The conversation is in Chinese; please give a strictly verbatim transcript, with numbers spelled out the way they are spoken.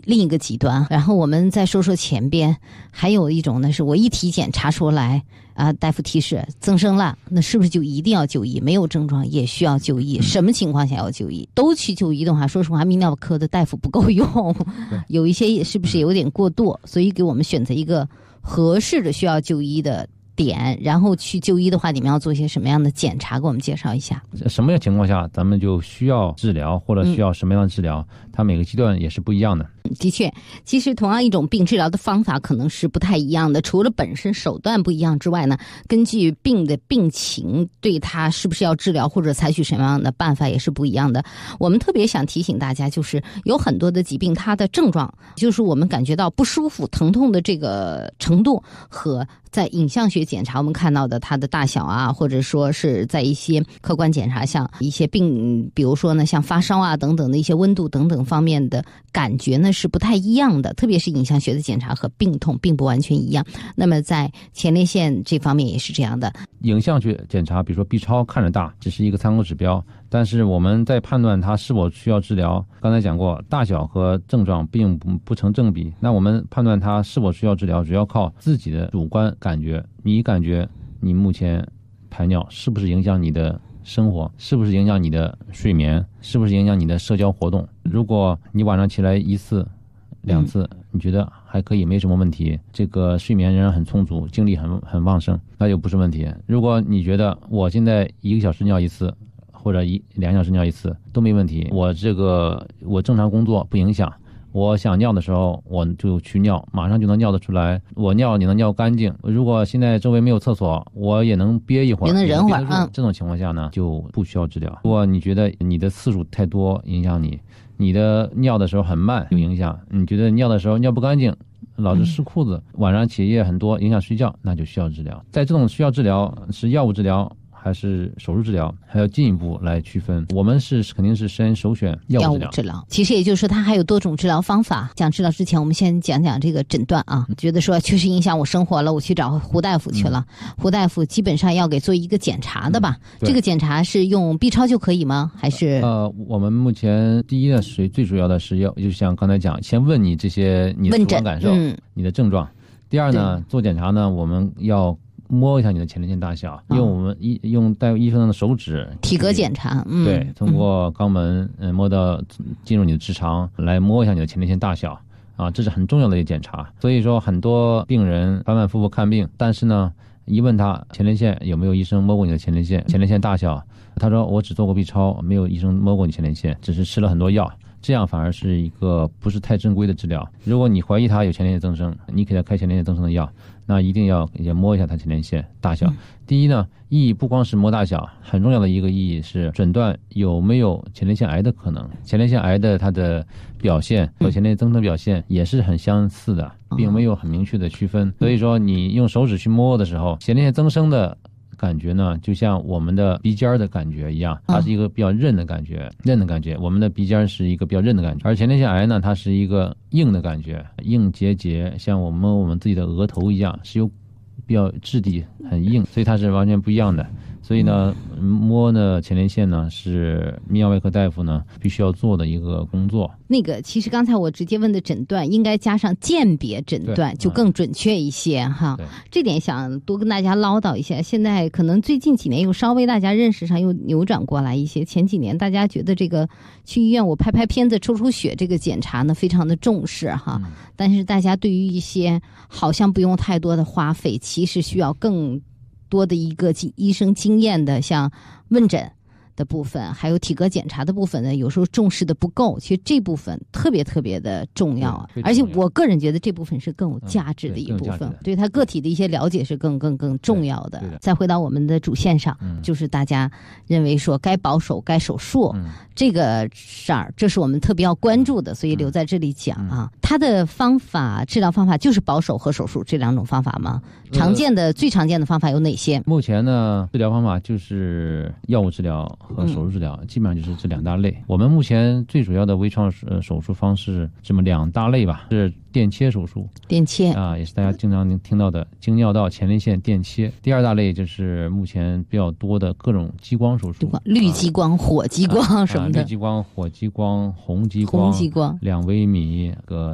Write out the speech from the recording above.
另一个极端。然后我们再说说前边，还有一种呢，是我一体检查出来啊，大夫提示增生了，那是不是就一定要就医？没有症状也需要就医？什么情况下要就医？都去就医的话，说实话，泌尿科的大夫不够用，有一些是不是有点过度？所以给我们选择一个合适的需要就医的点，然后去就医的话，你们要做一些什么样的检查？给我们介绍一下。 什么样情况下咱们就需要治疗，或者需要什么样的治疗？嗯、它每个阶段也是不一样的。 的确，其实同样一种病治疗的方法可能是不太一样的，除了本身手段不一样之外呢，根据病的病情，对它是不是要治疗或者采取什么样的办法也是不一样的。我们特别想提醒大家，就是有很多的疾病，它的症状就是我们感觉到不舒服、疼痛的这个程度，和在影像学检查我们看到的它的大小啊，或者说是在一些客观检查，像一些病，比如说呢，像发烧啊等等的一些温度等等方面的感觉呢，是不太一样的，特别是影像学的检查和病痛并不完全一样。那么在前列腺这方面也是这样的。 影像学检查，比如说 B 超看着大，只是一个参考指标，但是我们在判断它是否需要治疗，刚才讲过，大小和症状并不不成正比。那我们判断它是否需要治疗，主要靠自己的主观感觉。你感觉你目前排尿是不是影响你的生活，是不是影响你的睡眠，是不是影响你的社交活动？如果你晚上起来一次两次，你觉得还可以，没什么问题，这个睡眠仍然很充足，精力很很旺盛，那就不是问题。如果你觉得我现在一个小时尿一次，或者一两小时尿一次都没问题，我这个我正常工作不影响，我想尿的时候我就去尿，马上就能尿得出来，我尿你能尿干净。如果现在周围没有厕所，我也能憋一会儿， 也能忍会儿。嗯， 这种情况下呢，就不需要治疗。如果你觉得你的次数太多影响你，你的尿的时候很慢有影响，你觉得尿的时候尿不干净，老是湿裤子，晚上起夜很多影响睡觉，那就需要治疗。在这种需要治疗是药物治疗还是手术治疗，还要进一步来区分。我们是肯定是先首选药物治疗。 治疗其实也就是说它还有多种治疗方法。讲治疗之前我们先讲讲这个诊断啊，觉得说确实影响我生活了，我去找胡大夫去了、嗯、胡大夫基本上要给做一个检查的吧、嗯、这个检查是用 B 超就可以吗？还是呃，我们目前第一呢，是最主要的是要就像刚才讲，先问你这些你的主观感受、嗯、你的症状。第二呢，做检查呢，我们要摸一下你的前列腺大小，用我们医用带医生的手指体格检查，嗯， 对，通过肛门嗯、呃、摸到进入你的直肠来摸一下你的前列腺大小啊，这是很重要的一个检查。所以说很多病人反反复复看病，但是呢，一问他前列腺有没有医生摸过你的前列腺，前列腺大小，他说我只做过 B 超，没有医生摸过你前列腺，只是吃了很多药。这样反而是一个不是太正规的治疗。如果你怀疑他有前列腺增生，你给他开前列腺增生的药，那一定要也摸一下他前列腺大小。嗯、第一呢，意义不光是摸大小，很重要的一个意义是诊断有没有前列腺癌的可能。前列腺癌的它的表现和前列腺增生表现也是很相似的，并没有很明确的区分。所以说你用手指去摸的时候，前列腺增生的感觉呢，就像我们的鼻尖的感觉一样，它是一个比较韧的感觉，韧的感觉。我们的鼻尖是一个比较韧的感觉，而前列腺癌呢，它是一个硬的感觉，硬结节，像我们我们自己的额头一样，是有比较质地很硬，所以它是完全不一样的。所以呢，摸呢前列腺呢是泌尿外科大夫呢必须要做的一个工作。 那个其实刚才我直接问的诊断应该加上鉴别诊断，就更准确一些哈。这点想多跟大家唠叨一下。现在可能最近几年又稍微大家认识上又扭转过来一些。前几年大家觉得这个去医院我拍拍片子抽抽血这个检查呢非常的重视哈、嗯，但是大家对于一些好像不用太多的花费，其实需要更多的一个医生经验的，像问诊的部分还有体格检查的部分呢，有时候重视的不够，其实这部分特别特别的重要，而且我个人觉得这部分是更有价值的一部分、嗯、对, 对他个体的一些了解是更更更重要的。再回到我们的主线上、嗯、就是大家认为说该保守该手术、嗯、这个事儿，这是我们特别要关注的，所以留在这里讲啊。它的方法治疗方法就是保守和手术这两种方法吗？常见的、呃、最常见的方法有哪些？ 目前呢，治疗方法就是药物治疗和手术治疗、嗯、基本上就是这两大类。我们目前最主要的微创手术方式这么两大类吧，是电切手术， 电切啊，也是大家经常听到的经尿道前列腺电切。第二大类就是目前比较多的各种激光手术， 绿激光、啊、火激光什么的、 啊啊、绿激光、火激光、红激光、 红激光， 两微米个